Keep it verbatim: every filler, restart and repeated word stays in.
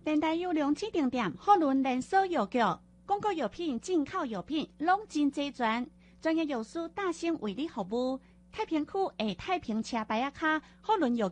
电台有两指定点，好轮连锁药局，广告药品、进口药品拢真齐全，专业药师大兴为你服务。太平区下太平车牌仔卡好轮药